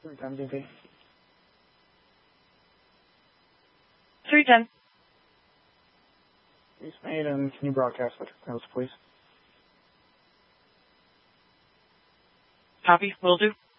310 DP. 310. East Main, and can you broadcast what those, please? Copy, will do.